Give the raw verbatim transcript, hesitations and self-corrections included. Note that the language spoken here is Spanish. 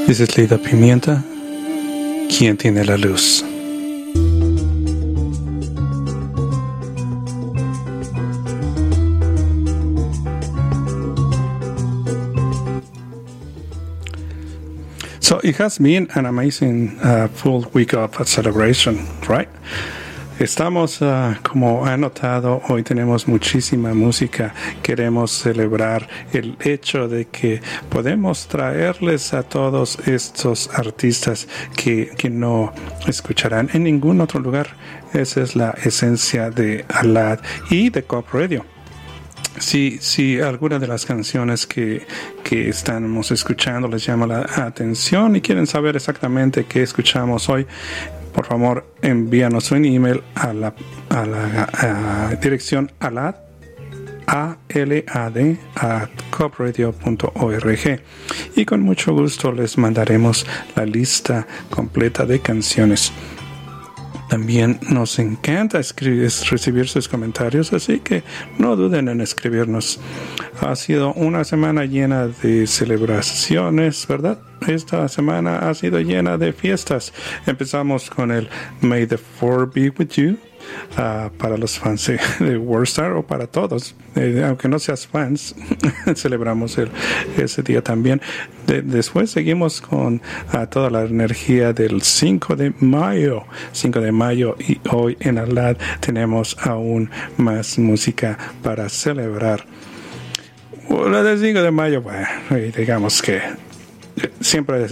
This is Lida Pimienta. ¿Quién tiene la luz? So it has been an amazing uh, full week of celebration, right? Estamos, uh, como ha notado, hoy tenemos muchísima música. Queremos celebrar el hecho de que podemos traerles a todos estos artistas que, que no escucharán en ningún otro lugar. Esa es la esencia de Alad y de Cop Radio. Si, si alguna de las canciones que, que estamos escuchando les llama la atención y quieren saber exactamente qué escuchamos hoy, por favor envíanos un email a la, a la a dirección alad, A L A D, at copradio punto org, y con mucho gusto les mandaremos la lista completa de canciones. También nos encanta escribir, recibir sus comentarios, así que no duden en escribirnos. Ha sido una semana llena de celebraciones, ¿verdad? Esta semana ha sido llena de fiestas. Empezamos con el May the Fourth be with you. Uh, para los fans de, de Worldstar o para todos, eh, aunque no seas fans, celebramos el, ese día también. De, después seguimos con uh, toda la energía del cinco de mayo, cinco de mayo, y hoy en Alad tenemos aún más música para celebrar. La del cinco de mayo, bueno, digamos que siempre